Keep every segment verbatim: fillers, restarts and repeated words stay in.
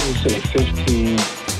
would say fifteen.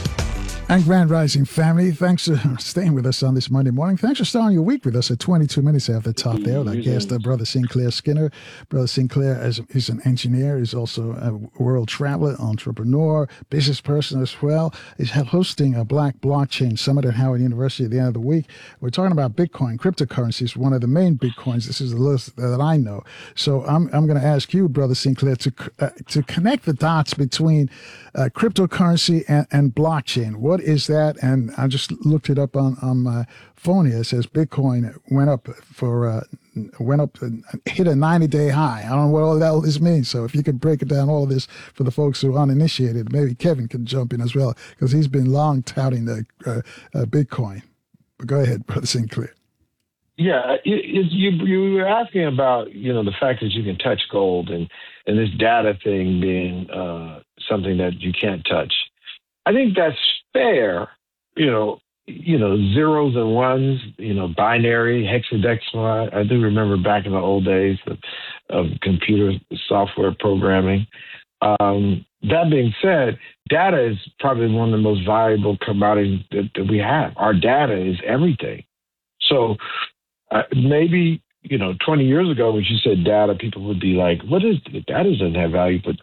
And Grand Rising family, thanks for staying with us on this Monday morning. Thanks for starting your week with us at twenty-two minutes after the top there with our guest, uh, Brother Sinclair Skinner. Brother Sinclair is, is an engineer. He's also a world traveler, entrepreneur, business person as well. He's hosting a Black Blockchain Summit at Howard University at the end of the week. We're talking about Bitcoin. Cryptocurrency is one of the main Bitcoins. This is the list that I know. So I'm I'm going to ask you, Brother Sinclair, to uh, to connect the dots between uh, cryptocurrency and, and blockchain. What is that? And I just looked it up on, on my phone here. It says Bitcoin went up for uh, went up and hit a ninety day high. I don't know what all that this means. So if you could break it down, all of this for the folks who are uninitiated, maybe Kevin can jump in as well because he's been long touting the uh, uh, Bitcoin. But go ahead, Brother Sinclair. Yeah, it, it, you you were asking about you know the fact that you can touch gold and and this data thing being uh, something that you can't touch. I think that's fair, you know, you know, zeros and ones, you know, binary, hexadecimal. I, I do remember back in the old days of, of computer software programming. Um, that being said, data is probably one of the most valuable commodities that, that we have. Our data is everything. So uh, maybe, you know, twenty years ago, when you said data, people would be like, what is data? Doesn't have value, but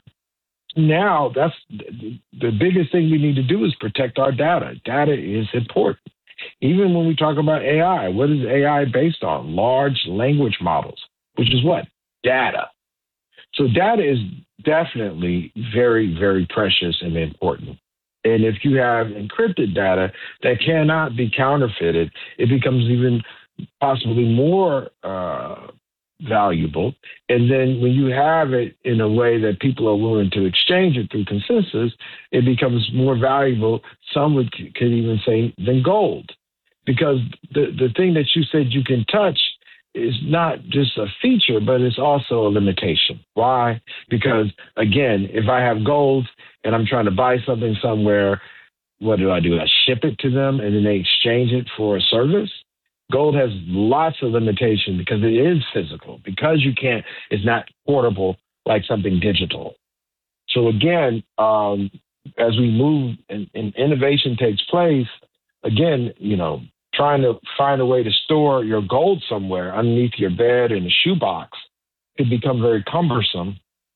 now that's the biggest thing we need to do is protect our data. Data is important. Even when we talk about A I, what is A I based on? Large language models, which is what? Data. So data is definitely very, very precious and important. And if you have encrypted data that cannot be counterfeited, it becomes even possibly more uh, valuable. And then when you have it in a way that people are willing to exchange it through consensus, it becomes more valuable. Some would could even say than gold, because the, the thing that you said you can touch is not just a feature, but it's also a limitation. Why? Because again, if I have gold and I'm trying to buy something somewhere, what do I do? I ship it to them and then they exchange it for a service. Gold has lots of limitations because it is physical, because you can't, it's not portable like something digital. So again, um, as we move and, and innovation takes place, again, you know, trying to find a way to store your gold somewhere underneath your bed in a shoebox could become very cumbersome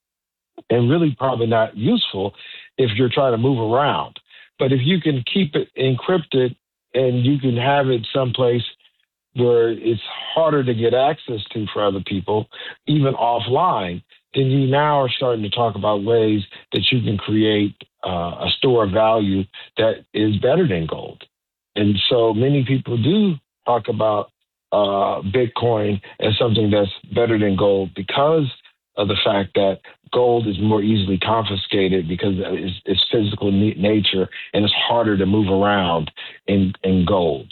and really probably not useful if you're trying to move around. But if you can keep it encrypted and you can have it someplace where it's harder to get access to for other people, even offline, then you now are starting to talk about ways that you can create uh, a store of value that is better than gold. And so many people do talk about uh, Bitcoin as something that's better than gold because of the fact that gold is more easily confiscated because it's, it's physical nature and it's harder to move around in, in gold.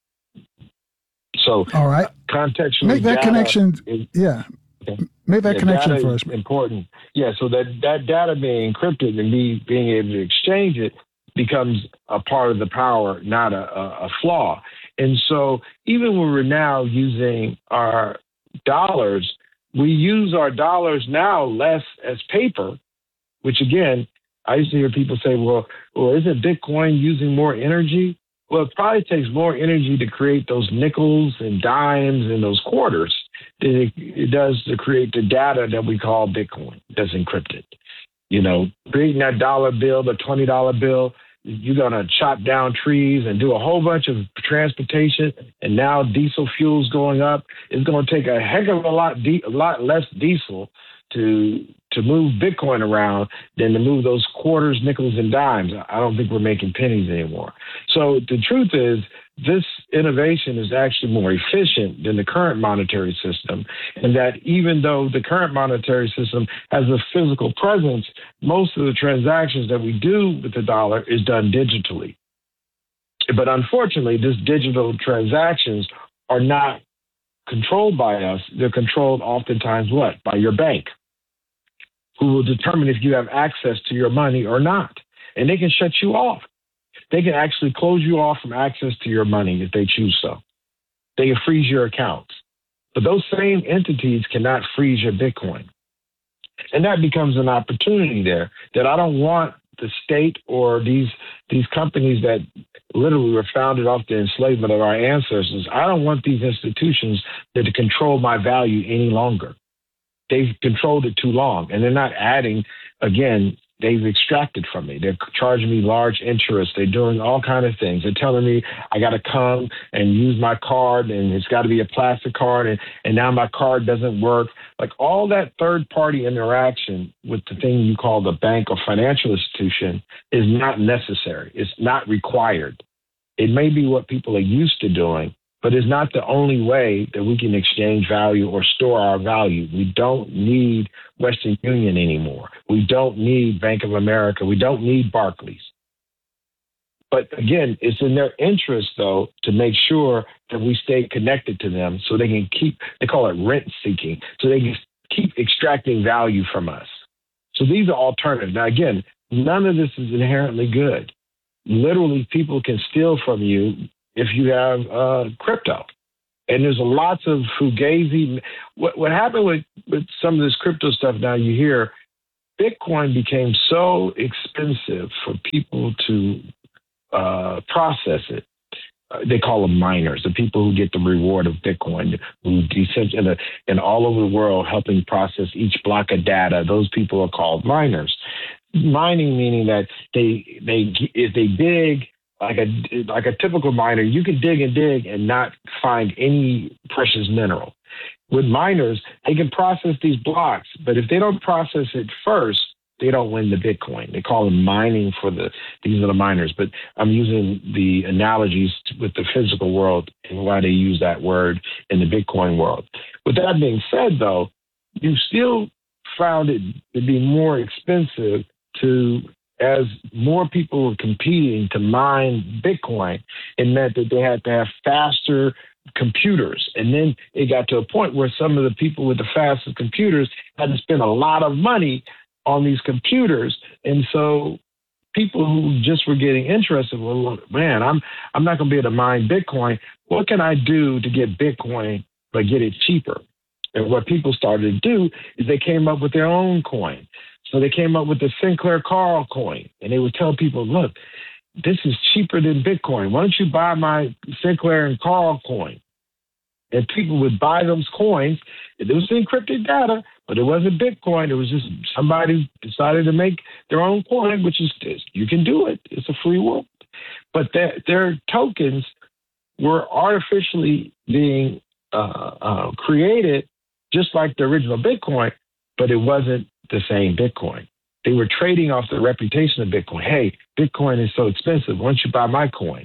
So, all right, contextually, make that connection. Is, yeah, okay. make that yeah, connection data for us. Is important. Yeah, so that that data being encrypted and me being able to exchange it becomes a part of the power, not a, a, a flaw. And so, even when we're now using our dollars, we use our dollars now less as paper. Which again, I used to hear people say, "Well, well, isn't Bitcoin using more energy?" Well, it probably takes more energy to create those nickels and dimes and those quarters than it, it does to create the data that we call Bitcoin that's encrypted. You know, creating that dollar bill, the twenty dollar bill, you're going to chop down trees and do a whole bunch of transportation. And now diesel fuel's going up. It's going to take a heck of a lot, de- a lot less diesel to to move Bitcoin around than to move those quarters, nickels, and dimes. I don't think we're making pennies anymore. So the truth is, this innovation is actually more efficient than the current monetary system, and that even though the current monetary system has a physical presence, most of the transactions that we do with the dollar is done digitally. But unfortunately, these digital transactions are not controlled by us. They're controlled oftentimes what? By your bank, who will determine if you have access to your money or not. And they can shut you off. They can actually close you off from access to your money if they choose so. They can freeze your accounts. But those same entities cannot freeze your Bitcoin. And that becomes an opportunity there that I don't want the state or these these companies that literally were founded off the enslavement of our ancestors. I don't want these institutions that to control my value any longer. They've controlled it too long, and they're not adding. Again, they've extracted from me. They're charging me large interest. They're doing all kind of things. They're telling me I got to come and use my card, and it's got to be a plastic card, and, and now my card doesn't work. Like all that third-party interaction with the thing you call the bank or financial institution is not necessary. It's not required. It may be what people are used to doing, but it's not the only way that we can exchange value or store our value. We don't need Western Union anymore. We don't need Bank of America. We don't need Barclays. But again, it's in their interest, though, to make sure that we stay connected to them so they can keep, they call it rent seeking, so they can keep extracting value from us. So these are alternatives. Now, again, none of this is inherently good. Literally, people can steal from you if you have uh, crypto. And there's a lots of fugazi. What, what happened with, with some of this crypto stuff now, you hear Bitcoin became so expensive for people to uh, process it. Uh, they call them miners, the people who get the reward of Bitcoin, who in, in all over the world helping process each block of data. Those people are called miners. Mining meaning that they they if they dig like a like a typical miner, you can dig and dig and not find any precious mineral. With miners, they can process these blocks, but if they don't process it first, they don't win the Bitcoin. They call them mining for the, these are the miners, but I'm using the analogies with the physical world and why they use that word in the Bitcoin world. With that being said, though, you still found it to be more expensive to, as more people were competing to mine Bitcoin, it meant that they had to have faster computers. And then it got to a point where some of the people with the fastest computers had to spend a lot of money on these computers. And so people who just were getting interested, well, look, man, I'm I'm not going to be able to mine Bitcoin. What can I do to get Bitcoin but get it cheaper? And what people started to do is they came up with their own coin. So they came up with the Sinclair Carl coin, and they would tell people, look, this is cheaper than Bitcoin. Why don't you buy my Sinclair and Carl coin? And people would buy those coins. It was encrypted data, but it wasn't Bitcoin. It was just somebody decided to make their own coin, which is, you can do it. It's a free world. But their, their tokens were artificially being uh, uh, created just like the original Bitcoin, but it wasn't the same Bitcoin. They were trading off the reputation of Bitcoin. Hey, Bitcoin is so expensive. Why don't you buy my coin?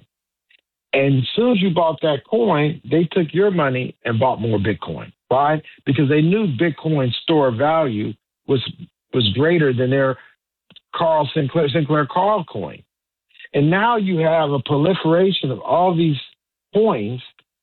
And as soon as you bought that coin, they took your money and bought more Bitcoin. Why? Because they knew Bitcoin's store of value was was greater than their Carl Sinclair, Sinclair Carl coin. And now you have a proliferation of all these coins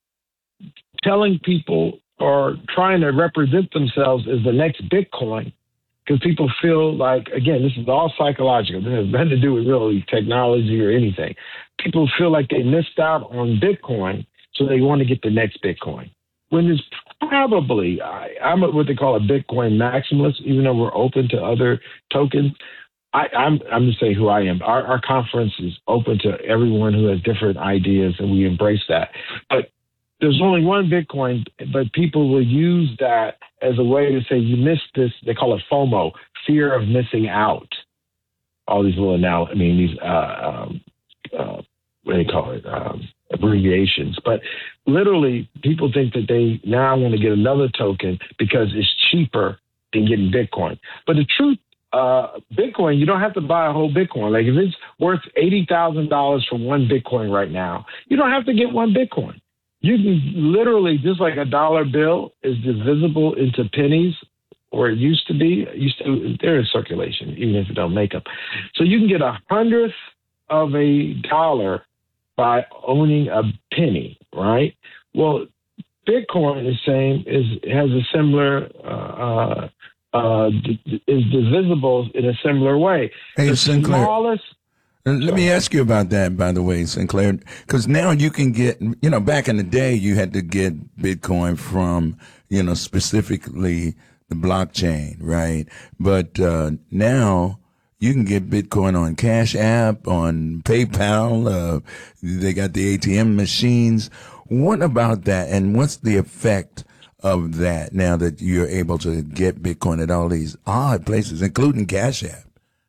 telling people or trying to represent themselves as the next Bitcoin, because people feel like, again, this is all psychological. This has nothing to do with really technology or anything. People feel like they missed out on Bitcoin, so they want to get the next Bitcoin. When it's probably, I, I'm what they call a Bitcoin maximalist, even though we're open to other tokens. I, I'm, I'm just saying who I am. Our, our conference is open to everyone who has different ideas, and we embrace that. But there's only one Bitcoin, but people will use that as a way to say you missed this. They call it FOMO, fear of missing out. All these little now, I mean, these, uh, um, uh, what do you call it, um, abbreviations. But literally, people think that they now want to get another token because it's cheaper than getting Bitcoin. But the truth, uh, Bitcoin, you don't have to buy a whole Bitcoin. Like if it's worth eighty thousand dollars for one Bitcoin right now, you don't have to get one Bitcoin. You can literally, just like a dollar bill is divisible into pennies, or it used to be, it used to, they're in circulation, even if you don't make them. So you can get a hundredth of a dollar by owning a penny, right? Well, Bitcoin is saying is has a similar, uh, uh, is divisible in a similar way. Hey, the Sinclair. smallest. Let me ask you about that, by the way, Sinclair, because now you can get, you know, back in the day, you had to get Bitcoin from, you know, specifically the blockchain, right? But uh, now you can get Bitcoin on Cash App, on PayPal. Uh, they got the A T M machines. What about that? And what's the effect of that now that you're able to get Bitcoin at all these odd places, including Cash App?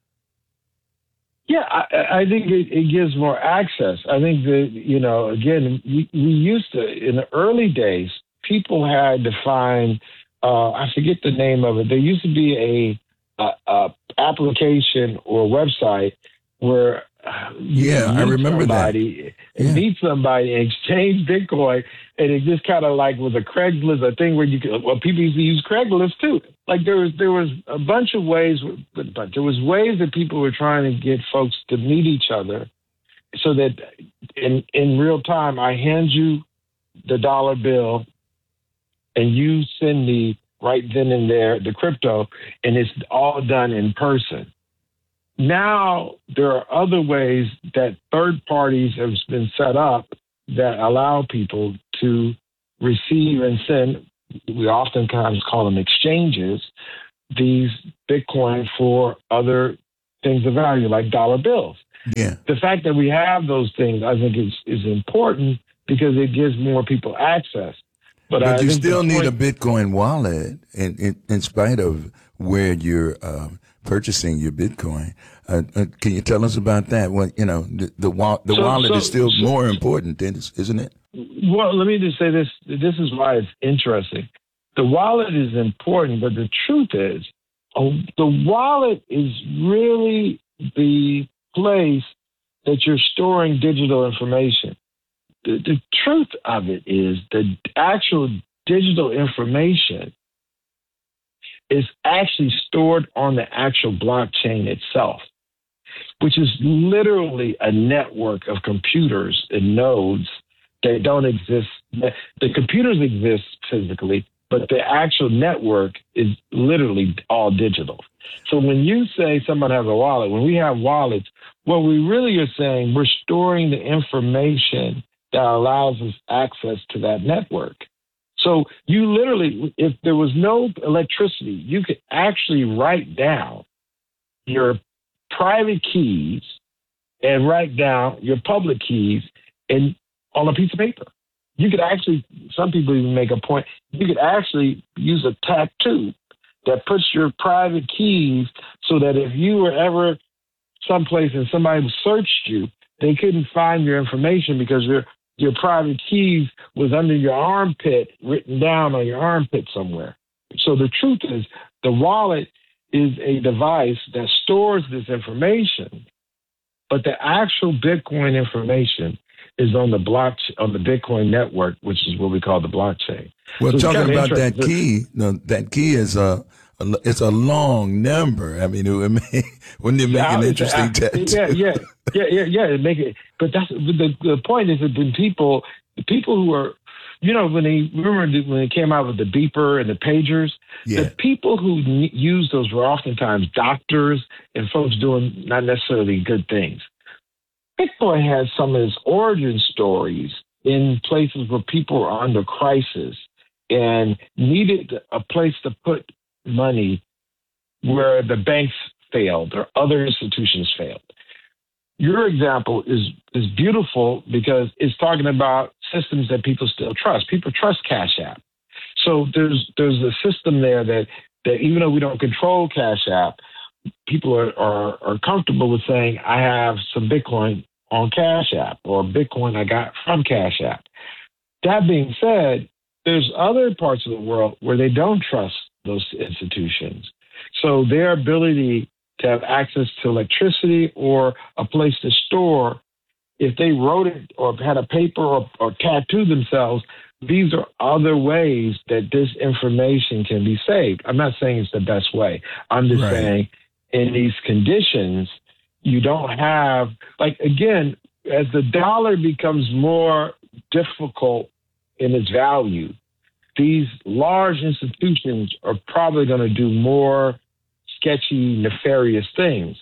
Yeah, I, I think it, it gives more access. I think that, you know, again, we, we used to, in the early days, people had to find, uh, I forget the name of it. There used to be a, a, a application or website where uh, you yeah, I remember somebody that. And yeah. meet somebody and exchange Bitcoin, and it just kind of like was a Craigslist, a thing where you could, well, people used to use Craigslist too. Like there was there was a bunch of ways, but, but there was ways that people were trying to get folks to meet each other, so that in in real time, I hand you the dollar bill, and you send me right then and there the crypto, and it's all done in person. Now there are other ways that third parties have been set up that allow people to receive and send. We oftentimes call them exchanges, these Bitcoin for other things of value like dollar bills. Yeah. The fact that we have those things, I think, is, is important because it gives more people access. But, But I you think still need point, a Bitcoin wallet in, in, in spite of where you're uh, purchasing your Bitcoin. Uh, uh, can you tell us about that? Well, you know, the the, wa- the so, wallet so, is still so, more important, isn't it? Well, let me just say this. This is why it's interesting. The wallet is important, but the truth is, uh, the wallet is really the place that you're storing digital information. The, the truth of it is the actual digital information is actually stored on the actual blockchain itself, which is literally a network of computers and nodes that don't exist. The computers exist physically, but the actual network is literally all digital. So when you say someone has a wallet, when we have wallets, what we really are saying, we're storing the information that allows us access to that network. So you literally, if there was no electricity, you could actually write down your private keys and write down your public keys and on a piece of paper. You could actually, some people even make a point, you could actually use a tattoo that puts your private keys so that if you were ever someplace and somebody searched you, they couldn't find your information because your your private keys was under your armpit, written down on your armpit somewhere. So the truth is, the wallet is a device that stores this information, but the actual Bitcoin information is on the block on the Bitcoin network, which is what we call the blockchain. Well, so talking about that key, no, that key is a, a it's a long number. I mean, it would make, wouldn't it make an interesting tattoo? Yeah, yeah, yeah, yeah, yeah. It make it, but that's the the point is that when people, the people who are, you know, when they remember when they came out with the beeper and the pagers, yeah. the people who used those were oftentimes doctors and folks doing not necessarily good things. Bitcoin has some of its origin stories in places where people are under crisis and needed a place to put money where the banks failed or other institutions failed. Your example is is beautiful because it's talking about systems that people still trust. People trust Cash App. So there's there's a system there that, that even though we don't control Cash App, people are, are, are comfortable with saying, I have some Bitcoin on Cash App or Bitcoin I got from Cash App. That being said, there's other parts of the world where they don't trust those institutions. So their ability to have access to electricity or a place to store, if they wrote it or had a paper or, or tattooed themselves, these are other ways that this information can be saved. I'm not saying it's the best way. I'm just Right. saying in these conditions, you don't have, like, again, as the dollar becomes more difficult in its value, these large institutions are probably going to do more sketchy, nefarious things.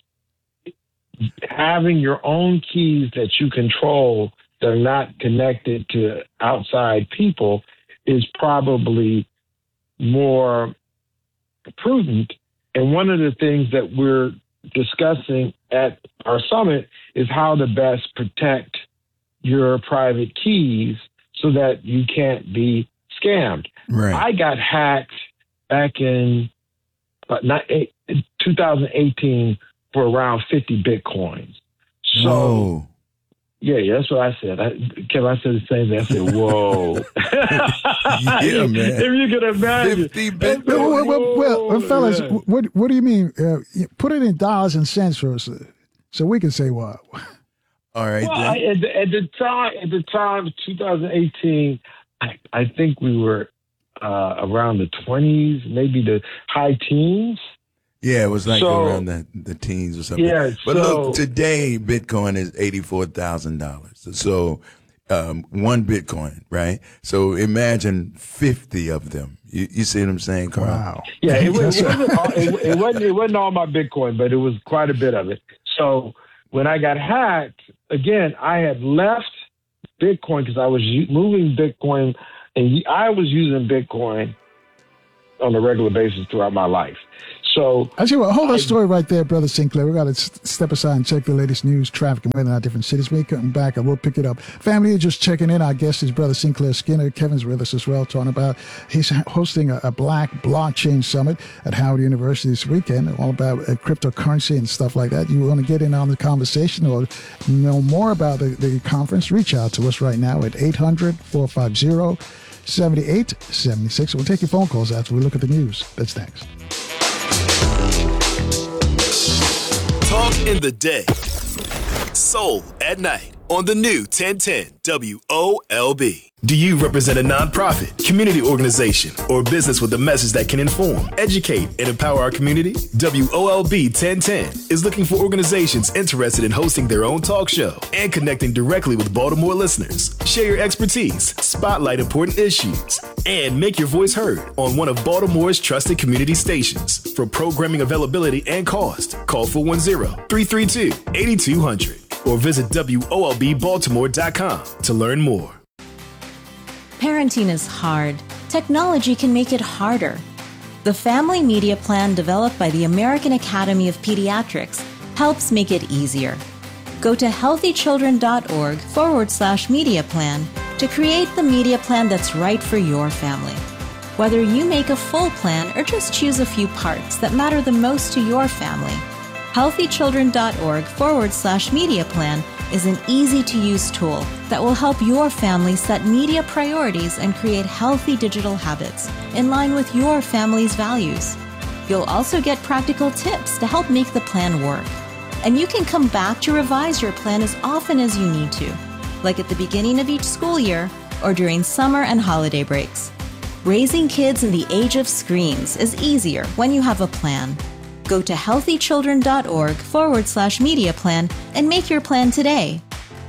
Having your own keys that you control that are not connected to outside people is probably more prudent. And one of the things that we're discussing at our summit is how to best protect your private keys so that you can't be scammed. Right. I got hacked back in uh, not, eight, two thousand eighteen for around fifty Bitcoins. So, Whoa. yeah, yeah, that's what I said. I, Kevin, I said the same thing. I said, whoa. Yeah, man. If you can imagine. fifty I Bitcoin. said, Well, well, well, well, fellas, yeah. what what do you mean? Uh, put it in dollars and cents for us, uh, so we can say what. All right. Well, then. I, at, the, at the time, at the time, twenty eighteen, I, I think we were uh, around the twenties, maybe the high teens. Yeah, it was like So- around the, the teens or something. Yeah, but so- look, today Bitcoin is eighty-four thousand dollars. So um, one Bitcoin, right? So imagine fifty of them. You, you see what I'm saying, Carl? Wow. Yeah, it, was, That's it, wasn't all, it, it wasn't. It wasn't all my Bitcoin, but it was quite a bit of it. So when I got hacked, again, I had left Bitcoin because I was u- moving Bitcoin, and I was using Bitcoin on a regular basis throughout my life. So Actually, well, hold that I- story right there, Brother Sinclair. We got to step aside and check the latest news, traffic, and weather in our different cities. When we come back, and we'll pick it up. Family, just checking in. Our guest is Brother Sinclair Skinner. Kevin's with us as well, talking about he's hosting a, a Black Blockchain Summit at Howard University this weekend, all about uh, cryptocurrency and stuff like that. You want to get in on the conversation or know more about the, the conference? Reach out to us right now at eight hundred, four five zero, seven eight seven six. We'll take your phone calls after we look at the news. That's next. Talk in the day. Soul at night on the new ten ten W O L B. Do you represent a nonprofit, community organization, or business with a message that can inform, educate, and empower our community? W O L B ten ten is looking for organizations interested in hosting their own talk show and connecting directly with Baltimore listeners. Share your expertise, spotlight important issues, and make your voice heard on one of Baltimore's trusted community stations. For programming availability and cost, call four one zero, three three two, eight two zero zero or visit W O L B Baltimore dot com to learn more. Parenting is hard. Technology can make it harder. The Family Media Plan developed by the American Academy of Pediatrics helps make it easier. Go to healthychildren.org forward slash media plan to create the media plan that's right for your family. Whether you make a full plan or just choose a few parts that matter the most to your family, healthychildren.org forward slash media plan is an easy-to-use tool that will help your family set media priorities and create healthy digital habits in line with your family's values. You'll also get practical tips to help make the plan work. And you can come back to revise your plan as often as you need to, like at the beginning of each school year or during summer and holiday breaks. Raising kids in the age of screens is easier when you have a plan. Go to healthychildren.org forward slash media plan and make your plan today.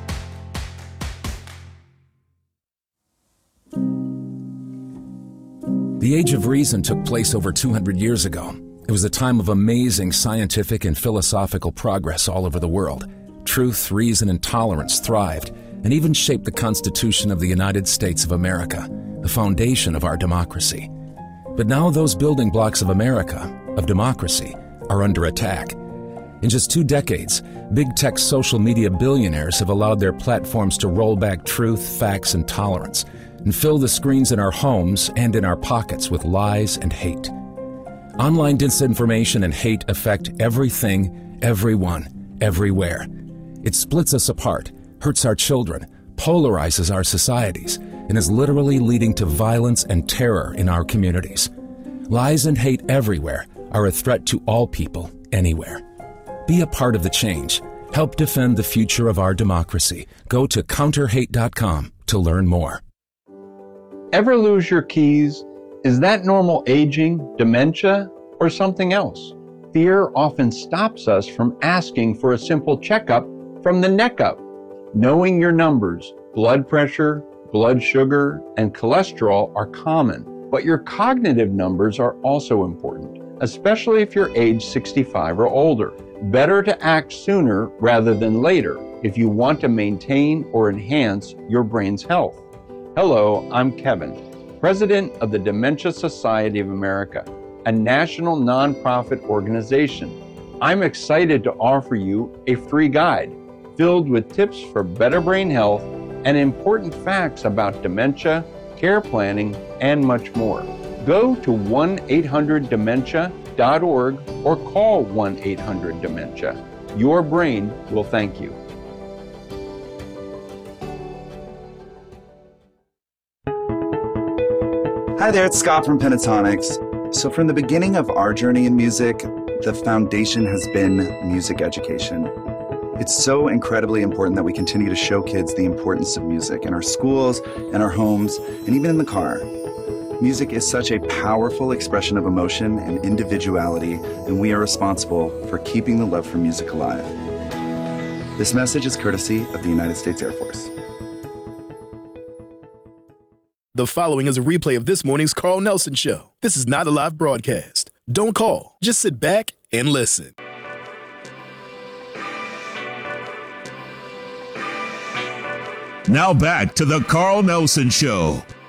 The Age of Reason took place over two hundred years ago. It was a time of amazing scientific and philosophical progress all over the world. Truth, reason, and tolerance thrived and even shaped the Constitution of the United States of America, the foundation of our democracy. But now those building blocks of America, of democracy, are under attack. In just two decades, big tech social media billionaires have allowed their platforms to roll back truth, facts, and tolerance, and fill the screens in our homes and in our pockets with lies and hate. Online disinformation and hate affect everything, everyone, everywhere. It splits us apart, hurts our children, polarizes our societies, and is literally leading to violence and terror in our communities. Lies and hate everywhere are a threat to all people, anywhere. Be a part of the change. Help defend the future of our democracy. Go to counter hate dot com to learn more. Ever lose your keys? Is that normal aging, dementia, or something else? Fear often stops us from asking for a simple checkup from the neck up. Knowing your numbers, blood pressure, blood sugar, and cholesterol are common, but your cognitive numbers are also important, especially if you're age sixty-five or older. Better to act sooner rather than later if you want to maintain or enhance your brain's health. Hello, I'm Kevin, President of the Dementia Society of America, a national nonprofit organization. I'm excited to offer you a free guide filled with tips for better brain health and important facts about dementia, care planning, and much more. Go to one eight hundred dementia dot org or call one eight hundred dementia. Your brain will thank you. Hi there, it's Scott from Pentatonics. So from the beginning of our journey in music, the foundation has been music education. It's so incredibly important that we continue to show kids the importance of music in our schools, in our homes, and even in the car. Music is such a powerful expression of emotion and individuality, and we are responsible for keeping the love for music alive. This message is courtesy of the United States Air Force. The following is a replay of this morning's Carl Nelson Show. This is not a live broadcast. Don't call. Just sit back and listen. Now back to the Carl Nelson Show